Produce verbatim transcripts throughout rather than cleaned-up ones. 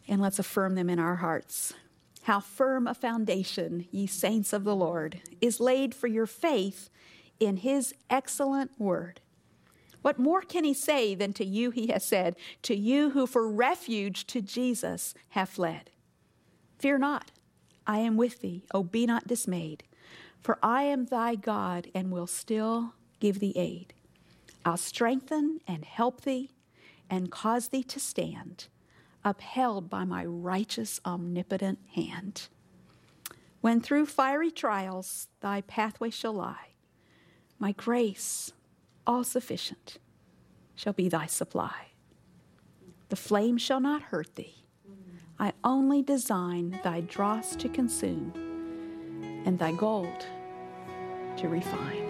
and let's affirm them in our hearts. How firm a foundation, ye saints of the Lord, is laid for your faith in his excellent word. What more can he say than to you he has said, to you who for refuge to Jesus have fled? Fear not, I am with thee, O be not dismayed, for I am thy God and will still give thee aid. I'll strengthen and help thee and cause thee to stand, upheld by my righteous omnipotent hand. When through fiery trials thy pathway shall lie, my grace, all sufficient, shall be thy supply. The flame shall not hurt thee. I only design thy dross to consume and thy gold to refine.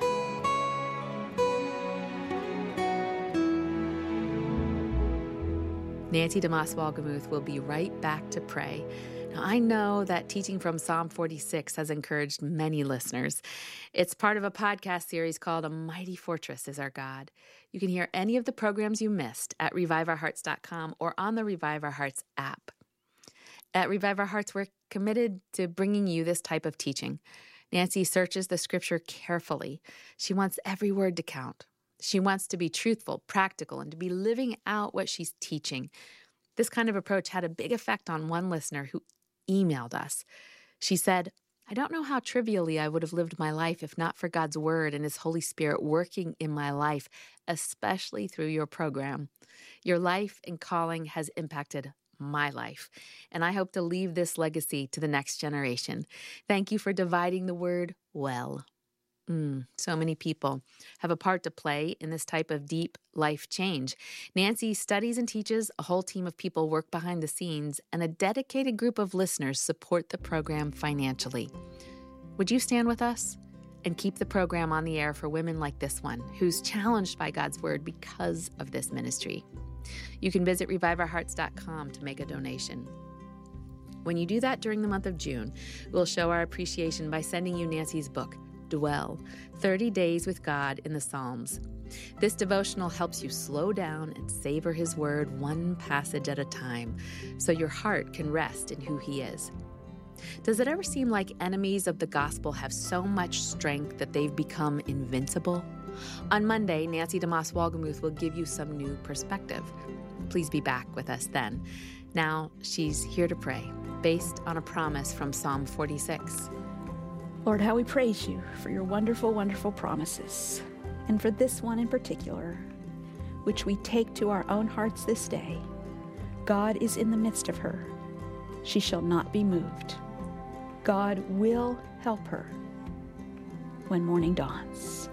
Nancy DeMoss Wolgemuth will be right back to pray. Now, I know that teaching from Psalm forty-six has encouraged many listeners. It's part of a podcast series called A Mighty Fortress is Our God. You can hear any of the programs you missed at revive our hearts dot com or on the Revive Our Hearts app. At Revive Our Hearts, we're committed to bringing you this type of teaching. Nancy searches the scripture carefully. She wants every word to count. She wants to be truthful, practical, and to be living out what she's teaching. This kind of approach had a big effect on one listener who emailed us. She said, I don't know how trivially I would have lived my life if not for God's Word and His Holy Spirit working in my life, especially through your program. Your life and calling has impacted my life, and I hope to leave this legacy to the next generation. Thank you for dividing the Word well. Mm, so many people have a part to play in this type of deep life change. Nancy studies and teaches, a whole team of people work behind the scenes, and a dedicated group of listeners support the program financially. Would you stand with us and keep the program on the air for women like this one, who's challenged by God's Word because of this ministry? You can visit revive our hearts dot com to make a donation. When you do that during the month of June, we'll show our appreciation by sending you Nancy's book, Dwell, thirty days with God in the Psalms. This devotional helps you slow down and savor His Word one passage at a time so your heart can rest in who He is. Does it ever seem like enemies of the gospel have so much strength that they've become invincible? On Monday, Nancy DeMoss Wolgemuth will give you some new perspective. Please be back with us then. Now, she's here to pray, based on a promise from Psalm forty-six. Lord, how we praise you for your wonderful, wonderful promises, and for this one in particular, which we take to our own hearts this day. God is in the midst of her. She shall not be moved. God will help her when morning dawns.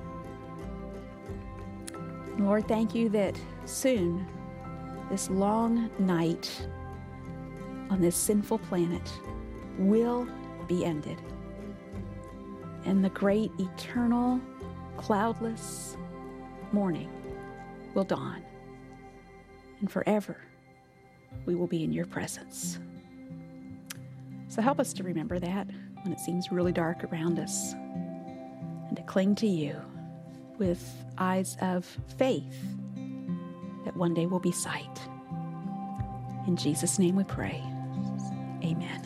Lord, thank you that soon this long night on this sinful planet will be ended, and the great eternal cloudless morning will dawn, and forever we will be in your presence. So help us to remember that when it seems really dark around us, and to cling to you with eyes of faith that one day will be sight. In Jesus' name we pray. Amen.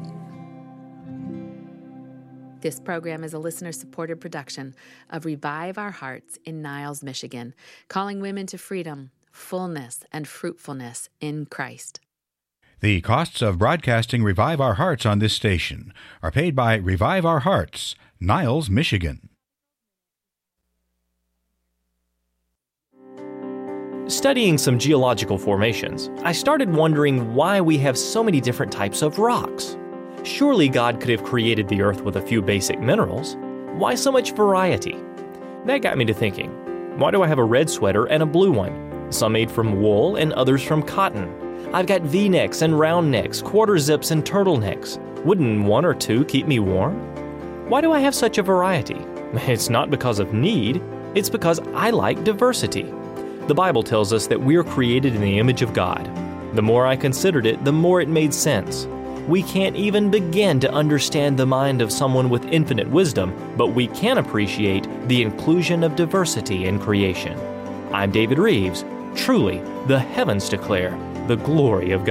This program is a listener-supported production of Revive Our Hearts in Niles, Michigan, calling women to freedom, fullness, and fruitfulness in Christ. The costs of broadcasting Revive Our Hearts on this station are paid by Revive Our Hearts, Niles, Michigan. Studying some geological formations, I started wondering why we have so many different types of rocks. Surely God could have created the earth with a few basic minerals. Why so much variety? That got me to thinking, why do I have a red sweater and a blue one? Some made from wool and others from cotton. I've got V-necks and round necks, quarter zips and turtlenecks. Wouldn't one or two keep me warm? Why do I have such a variety? It's not because of need, it's because I like diversity. The Bible tells us that we are created in the image of God. The more I considered it, the more it made sense. We can't even begin to understand the mind of someone with infinite wisdom, but we can appreciate the inclusion of diversity in creation. I'm David Reeves. Truly, the heavens declare the glory of God.